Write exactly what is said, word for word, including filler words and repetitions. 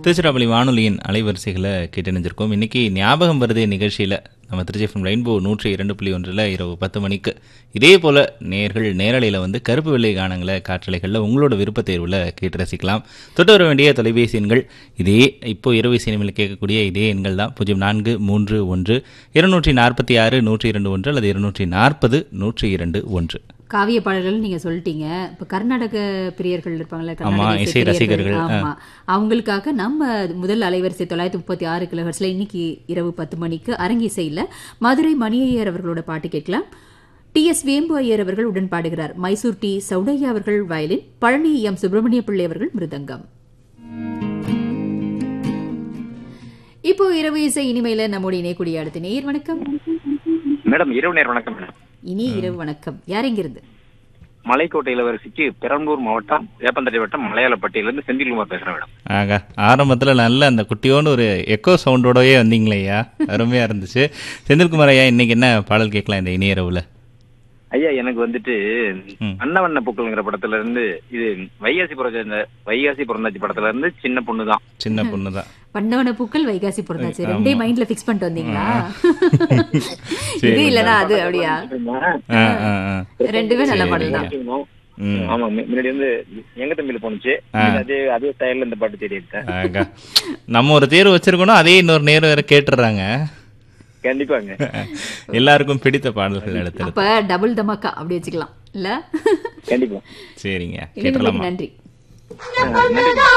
திருச்சிராப்பள்ளி வானொலியின் அலைவரிசைகளை கேட்டணிஞ்சிருக்கோம். இன்னைக்கு ஞாபகம் வருது நிகழ்ச்சியில் நம்ம திருச்சி எஃப்எம் ரெயின்போ நூற்றி இரண்டு புள்ளி ஒன்றில் இரவு பத்து மணிக்கு இதே போல் நேர்கள் நேரலையில் வந்து கருப்பு வெள்ளை கானங்களை காற்றலைகளில் உங்களோட விருப்ப தேர்வில் கேட்டு ரசிக்கலாம். தொட்டு வர வேண்டிய தொலைபேசி எண்கள் இதே இப்போ இரவு சினிமையில் கேட்கக்கூடிய இதே எண்கள் தான். பூஜ்ஜியம் நான்கு மூன்று ஒன்று இருநூற்றி நாற்பத்தி ஆறு நூற்றி இரண்டு ஒன்று அல்லது இருநூற்றி நாற்பது நூற்றி இரண்டு ஒன்று. காவிய பாடல்கள் நீங்க சொல்லிட்டீங்க. இப்ப கர்நாடக பிரியர்கள் இருப்பாங்கல்ல, ஆமா, இசை ரசிகர்கள், ஆமா, அவங்களுக்காக நம்ம முதல் அலைவரிசை தொள்ளாயிரத்தி முப்பத்தி ஆறு கிலோஹெர்ட்ஸ்ல இன்னைக்கு இரவு பத்து மணிக்கு அரங்கிசையில மதுரை மணியையர் அவர்களோட பாட்டு கேட்கலாம். டி எஸ் வேம்பு ஐயர் அவர்கள் உடன் பாடுகிறார். மைசூர் டி சௌடையா அவர்கள் வயலின், பழனி எம் சுப்பிரமணிய பிள்ளை அவர்கள் மிருதங்கம். இப்போ இரவு இசை இனிமையில நம்மோட இணையக்கூடிய அடுத்த நேயர். வணக்கம் மேடம். இரவு நேர் வணக்கம் மேடம். இனி இரவு வணக்கம். யார் எங்கிருந்து? மலைக்கோட்டை இளவரசிக்கு பெரம்பலூர் மாவட்டம் வேப்பந்தட்டை வட்டம் மலையாளப்பட்டியிலிருந்து செந்தில்குமார் பேசுறேன் மேடம். ஆகா, ஆரம்பத்தில் நல்ல அந்த குட்டியோன்னு ஒரு எக்கோ சவுண்டோடவே வந்தீங்களே ஐயா, அருமையா இருந்துச்சு. செந்தில்குமார் ஐயா, இன்னைக்கு என்ன பாடல் கேட்கலாம் இந்த இனிய இரவுல? ஐயா, எனக்கு வந்துட்டு அன்னவண்ண பூக்கள்ங்கிற படத்துல இருந்து இது வைகாசி பிறந்த வைகாசி பிறந்தாச்சு படத்துல இருந்து சின்ன பொண்ணுதான் சின்ன பொண்ணுதான் வண்ணவன பூக்கள் வைகாசி பிறந்தாச்சு ரெண்டே மைண்ட்ல பிக்ஸ் பண்ணிட்டு வந்தீங்களா? இது இல்லனா அது அப்படியா? ரெண்டுமே நல்ல பாடல் தான். ஆமா, முன்னாடி வந்து எங்க தம்பியில போனுச்சு, அதே அதே ஸ்டைல்ல இந்த பாட்டு தேடி எடுத்தேன். நம்ம ஒரு தேர்வு வச்சிருக்கணும், அதே இன்னொரு நேரம் வேற கேட்டுறாங்க. கண்டிப்பாங்க, எல்லாருக்கும் பிடித்த பாடல்கள் எடுத்து அப்ப டபுள் தமாக்கா அப்படி வச்சுக்கலாம் இல்ல? கண்டிப்பா. சரிங்க, கேட்டலாமா? நன்றி.